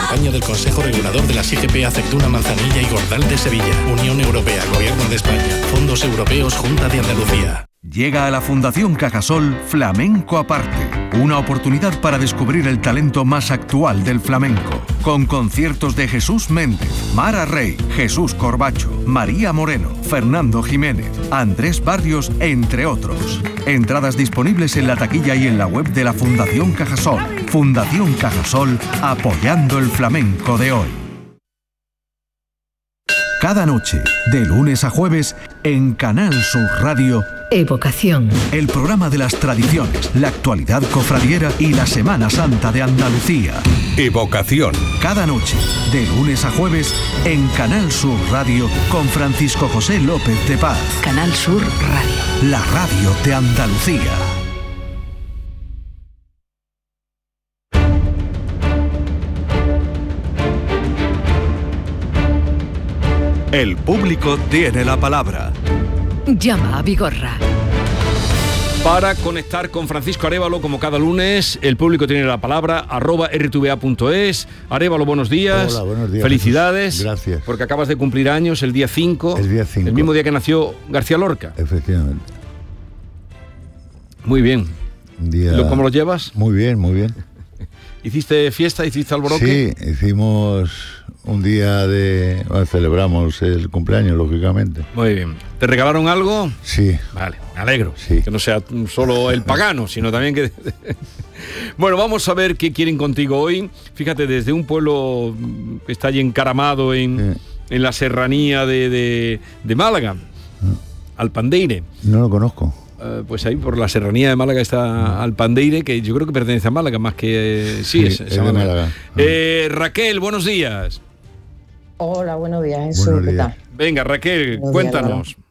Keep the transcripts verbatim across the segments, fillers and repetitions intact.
campaña del Consejo Regulador de las I G P Aceituna, Manzanilla y Gordal de Sevilla. Unión Europea, Gobierno de España, Fondos Europeos, Junta de Andalucía. Llega a la Fundación Cajasol Flamenco Aparte, una oportunidad para descubrir el talento más actual del flamenco, con conciertos de Jesús Méndez, Mara Rey, Jesús Corbacho, María Moreno, Fernando Jiménez, Andrés Barrios, entre otros. Entradas disponibles en la taquilla y en la web de la Fundación Cajasol. Fundación Cajasol, apoyando el flamenco de hoy. Cada noche, de lunes a jueves, en Canal Sur Radio, Evocación. El programa de las tradiciones, la actualidad cofradiera y la Semana Santa de Andalucía. Evocación. Cada noche, de lunes a jueves, en Canal Sur Radio, con Francisco José López de Paz. Canal Sur Radio. La radio de Andalucía. El público tiene la palabra. Llama a Vigorra. Para conectar con Francisco Arévalo, como cada lunes, el público tiene la palabra, arroba r t v a punto es. Arévalo, buenos días. Hola, buenos días. Felicidades. Gracias. Porque acabas de cumplir años, el día cinco. El día cinco. El mismo día que nació García Lorca. Efectivamente. Muy bien. Un día... ¿Cómo lo llevas? Muy bien, muy bien. ¿Hiciste fiesta? ¿Hiciste alboroque? Sí, hicimos un día de... Bueno, celebramos el cumpleaños, lógicamente. Muy bien. ¿Te regalaron algo? Sí. Vale, me alegro. Sí. Que no sea solo el pagano, sino también que... Bueno, vamos a ver qué quieren contigo hoy. Fíjate, desde un pueblo que está allí encaramado en, sí. en la serranía de, de, de Málaga, Alpandeire. No lo conozco. Uh, pues ahí por la serranía de Málaga está Alpandeire, que yo creo que pertenece a Málaga más que... Eh, sí, sí, es, es de Málaga. Málaga. Eh, Raquel, buenos días. Hola, buenos días, Jesús. Buenos días. ¿Qué tal? Venga, Raquel, buenos cuéntanos. Días,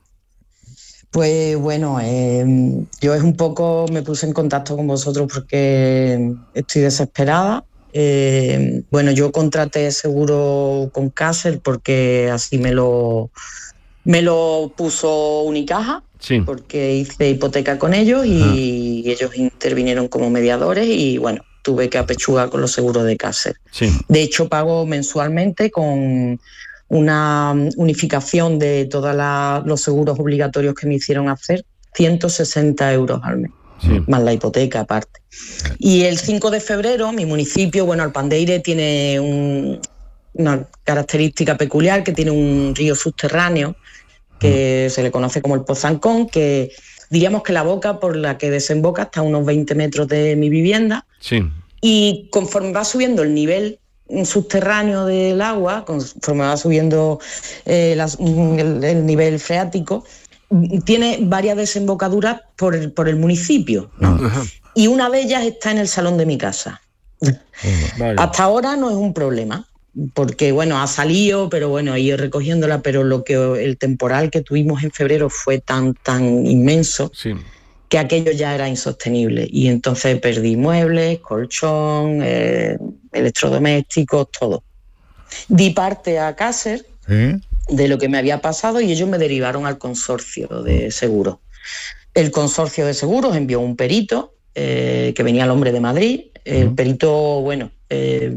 pues bueno, eh, yo es un poco me puse en contacto con vosotros porque estoy desesperada. Eh, bueno, yo contraté seguro con Caser porque así me lo, me lo puso Unicaja. Sí. Porque hice hipoteca con ellos y Ajá. ellos intervinieron como mediadores y bueno, tuve que apechugar con los seguros de Caser. Sí. De hecho, pago mensualmente con una unificación de todos los seguros obligatorios que me hicieron hacer, ciento sesenta euros al mes, sí. más la hipoteca aparte. Y el cinco de febrero, mi municipio, bueno, Alpandeire tiene un, una característica peculiar, que tiene un río subterráneo, que se le conoce como el Pozancón, que diríamos que la boca por la que desemboca está a unos veinte metros de mi vivienda. Sí. Y conforme va subiendo el nivel subterráneo del agua, conforme va subiendo eh, las, el, el nivel freático, tiene varias desembocaduras por el, por el municipio, ¿no? Ajá. Y una de ellas está en el salón de mi casa. Vale. Hasta ahora no es un problema, porque bueno, ha salido, pero bueno, he ido recogiéndola, pero lo que el temporal que tuvimos en febrero fue tan, tan inmenso, sí. que aquello ya era insostenible. Y entonces perdí muebles, colchón, eh, electrodomésticos, todo. Di parte a Caser ¿Eh? de lo que me había pasado y ellos me derivaron al consorcio de seguros. El consorcio de seguros envió un perito, eh, que venía el hombre de Madrid. El perito, bueno... Eh,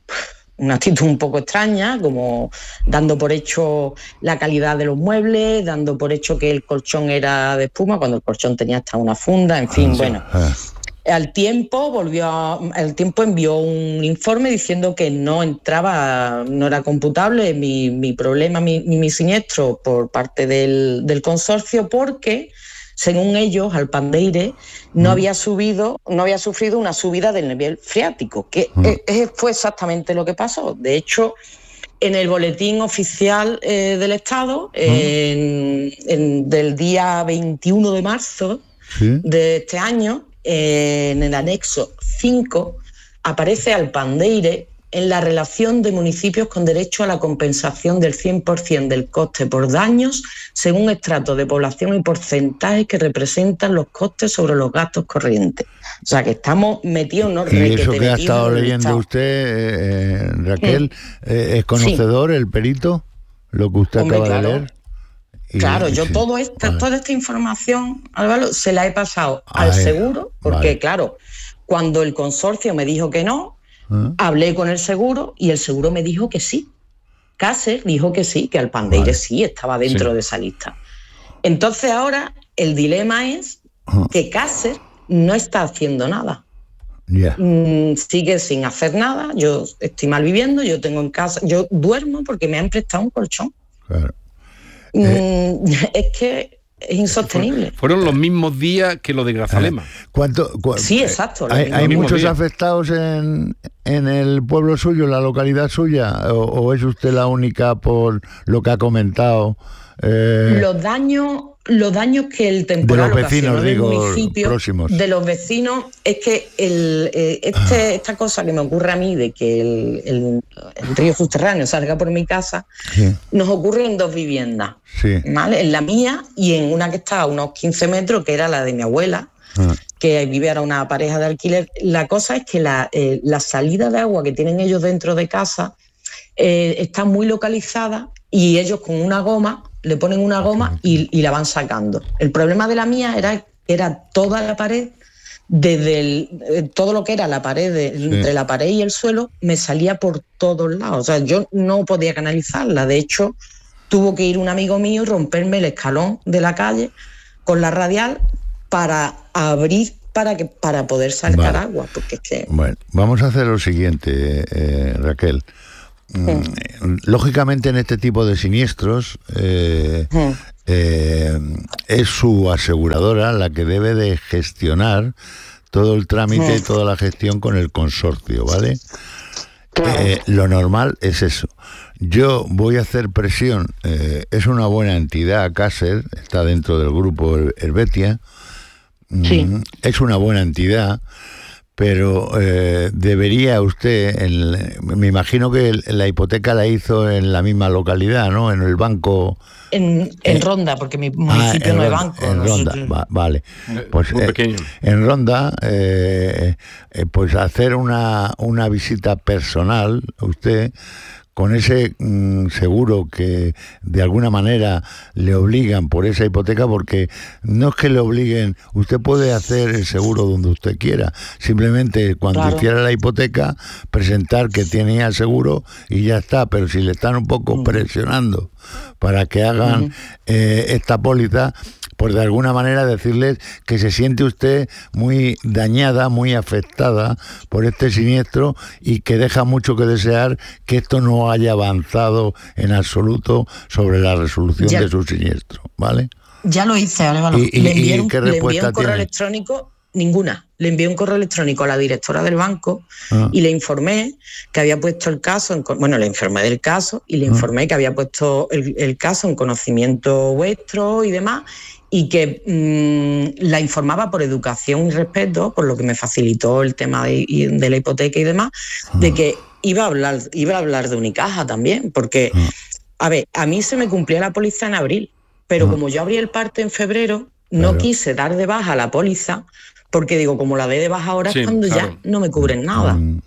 una actitud un poco extraña, como dando por hecho la calidad de los muebles, dando por hecho que el colchón era de espuma, cuando el colchón tenía hasta una funda, en fin, ah, bueno. Ah. Al tiempo volvió a, al tiempo envió un informe diciendo que no entraba, no era computable mi, mi problema, mi, mi siniestro por parte del, del consorcio, porque según ellos, Alpandeire no mm. había subido, no había sufrido una subida del nivel freático, que mm. es, fue exactamente lo que pasó. De hecho, en el boletín oficial eh, del Estado, mm. en, en, del día veintiuno de marzo ¿Sí? de este año, eh, en el anexo cinco, aparece Alpandeire en la relación de municipios con derecho a la compensación del cien por ciento del coste por daños según estratos de población y porcentajes que representan los costes sobre los gastos corrientes. O sea, que estamos metidos... ¿no? Y eso que ha estado leyendo usted, eh, Raquel, mm. eh, ¿es conocedor sí. el perito? Lo que usted Hombre, acaba claro. de leer. Y, claro, yo sí. todo esta, vale. toda esta información, Álvaro, se la he pasado ah, al seguro, porque vale. claro, cuando el consorcio me dijo que no, ¿Ah? Hablé con el seguro y el seguro me dijo que sí. Caser dijo que sí, que Alpandeire vale. sí estaba dentro sí. de esa lista. Entonces ahora el dilema es que Caser no está haciendo nada. Yeah. Mm, sigue sin hacer nada. Yo estoy mal viviendo, yo tengo en casa, yo duermo porque me han prestado un colchón. Claro. Mm, eh. Es que es insostenible. Fueron los mismos días que lo de Grazalema. ¿Cuánto, cu sí, exacto. ¿Hay, hay muchos días. afectados en, en el pueblo suyo, en la localidad suya? ¿O, o es usted la única por lo que ha comentado? Eh, los daños los daños que el temporal de los vecinos, ocasionó en el digo, municipio próximos. De los vecinos es que el, eh, este, ah. esta cosa que me ocurre a mí de que el, el, el río subterráneo salga por mi casa sí. nos ocurre en dos viviendas, sí. ¿vale? En la mía y en una que está a unos quince metros, que era la de mi abuela, ah. que vivía era una pareja de alquiler. La cosa es que la, eh, la salida de agua que tienen ellos dentro de casa eh, está muy localizada y ellos con una goma le ponen una goma y, y la van sacando. El problema de la mía era que era toda la pared, desde el, eh, todo lo que era la pared, de, sí. entre la pared y el suelo, me salía por todos lados. O sea, yo no podía canalizarla. De hecho, tuvo que ir un amigo mío y romperme el escalón de la calle con la radial para abrir, para, que, para poder sacar vale. agua. Porque es que... Bueno, vamos a hacer lo siguiente, eh, Raquel. Mm. Lógicamente en este tipo de siniestros eh, mm. eh, es su aseguradora la que debe de gestionar todo el trámite y mm. toda la gestión con el consorcio, ¿vale? Claro. Eh, lo normal es eso. Yo voy a hacer presión, eh, es una buena entidad, Caser, está dentro del grupo Helvetia, sí. es una buena entidad. Pero eh, debería usted, en, me imagino que la hipoteca la hizo en la misma localidad, ¿no? En el banco... En, en eh, Ronda, porque mi municipio ah, no hay banco. En no Ronda, sé. va, vale. Pues, Muy eh, pequeño. En Ronda, eh, eh, pues hacer una, una visita personal, usted... con ese mm, seguro que de alguna manera le obligan por esa hipoteca, porque no es que le obliguen, usted puede hacer el seguro donde usted quiera, simplemente cuando claro. hiciera la hipoteca presentar que tenía seguro y ya está, pero si le están un poco uh-huh. presionando para que hagan uh-huh. eh, esta póliza, pues de alguna manera decirles que se siente usted muy dañada, muy afectada por este siniestro y que deja mucho que desear que esto no haya avanzado en absoluto sobre la resolución ya, de su siniestro, ¿vale? Ya lo hice, Álvaro. ¿Y, y, le envié un, ¿y qué le respuesta envié un correo tiene? electrónico, ninguna. Le envié un correo electrónico a la directora del banco ah. y le informé que había puesto el caso, en, bueno, le informé del caso y le informé ah. que había puesto el, el caso en conocimiento vuestro y demás, y que mmm, la informaba por educación y respeto, por lo que me facilitó el tema de, de la hipoteca y demás, ah. de que iba a hablar, iba a hablar de Unicaja también, porque, ah. a ver, a mí se me cumplía la póliza en abril, pero ah. como yo abrí el parte en febrero, no claro. quise dar de baja la póliza, porque digo, como la dé de baja ahora sí, es cuando claro. ya no me cubren nada. Mm.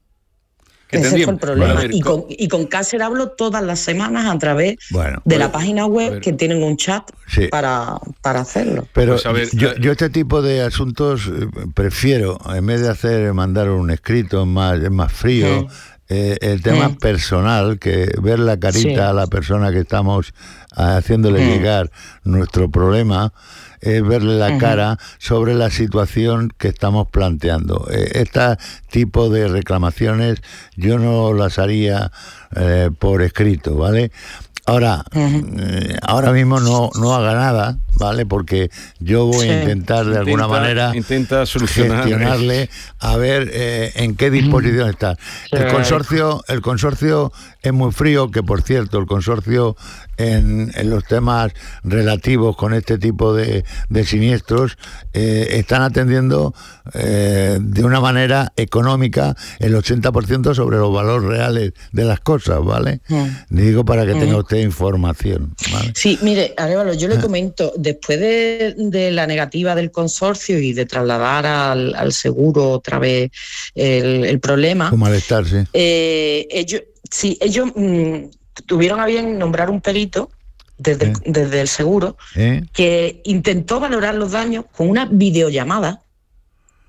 Ese fue el problema. Bueno, y, con, y con Caser hablo todas las semanas a través bueno, de la ver, página web que tienen un chat sí. para, para hacerlo. Pero pues ver, yo, yo este tipo de asuntos eh, prefiero, en vez de hacer mandar un escrito, es más, es más frío, sí. eh, el tema sí. personal, que ver la carita sí. a la persona que estamos haciéndole sí. llegar nuestro problema, es verle la uh-huh. cara sobre la situación que estamos planteando. Este tipo de reclamaciones yo no las haría eh, por escrito, ¿vale? Ahora, uh-huh. eh, ahora mismo no, no haga nada, ¿vale? Porque yo voy sí. a intentar de alguna intenta, manera intenta solucionar, gestionarle a ver eh, en qué disposición uh-huh. está. Sí. El consorcio, el consorcio es muy frío, que por cierto, el consorcio en, en los temas relativos con este tipo de, de siniestros eh, están atendiendo eh, de una manera económica el ochenta por ciento sobre los valores reales de las cosas, ¿vale? Uh-huh. Digo para que tenga usted información, ¿vale? Sí, mire, Arévalo, yo le comento, después de, de la negativa del consorcio y de trasladar al, al seguro otra vez el, el problema... Su malestar, sí. Eh, ellos, sí, ellos mmm, tuvieron a bien nombrar un perito desde, ¿Eh? el, desde el seguro ¿Eh? que intentó valorar los daños con una videollamada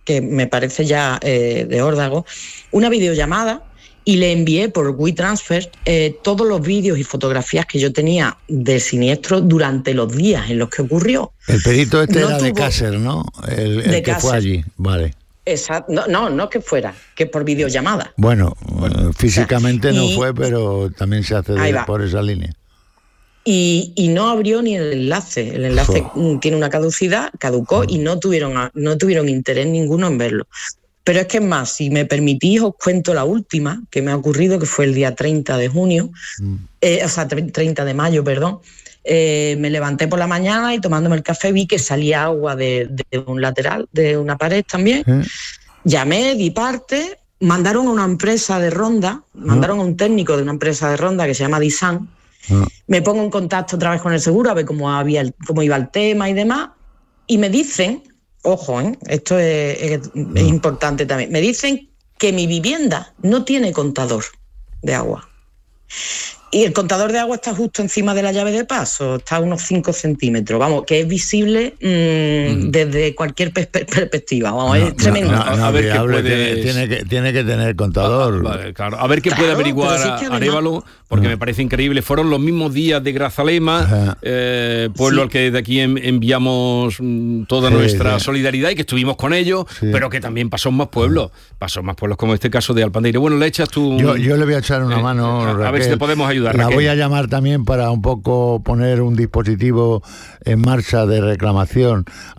que me parece ya eh, de órdago, una videollamada y le envié por WeTransfer eh, todos los vídeos y fotografías que yo tenía del siniestro durante los días en los que ocurrió. El perito este No era de tuvo- Cáceres, ¿no? El, el De que fue Cáceres. allí, vale. Exacto. No, no, no que fuera, que por videollamada. Bueno, eh, físicamente o sea, no y- fue, pero también se hace Ahí de- va. por esa línea. Y, y no abrió ni el enlace. El enlace Jo. mm, tiene una caducidad, caducó y no tuvieron, a- no tuvieron interés ninguno en verlo. Pero es que es más, si me permitís, os cuento la última que me ha ocurrido, que fue el día treinta de junio, eh, o sea, tre- treinta de mayo, perdón. Eh, me levanté por la mañana y tomándome el café vi que salía agua de, de un lateral, de una pared también. ¿Eh? Llamé, di parte, mandaron a una empresa de ronda, mandaron a un técnico de una empresa de ronda que se llama Disan. Ah. Me pongo en contacto otra vez con el seguro a ver cómo, había el- cómo iba el tema y demás. Y me dicen, ojo, ¿eh? esto es, es- es importante también, me dicen que mi vivienda no tiene contador de agua. Y el contador de agua está justo encima de la llave de paso, está a unos cinco centímetros, vamos, que es visible mmm, desde cualquier per- per- perspectiva, vamos, es tremendo. No, no, A ver qué viable, puedes- tiene, tiene que, tiene que tener contador. Ah, vale, claro. A ver qué Claro, puede averiguar pero si es que además- Arévalo, porque me parece increíble. Fueron los mismos días de Grazalema, Ajá. eh, pueblo Sí. al que de aquí en- enviamos mm, toda Sí, nuestra sí. solidaridad y que estuvimos con ellos, Sí. pero que también pasó en más pueblos. Pasó en más pueblos como este caso de Alpandeire. Bueno, le echas tú... Yo, yo le voy a echar una Eh, mano, a- a ver Raquel. si te podemos ayudar, La Raquel. voy a llamar también para un poco poner un dispositivo en marcha de reclamación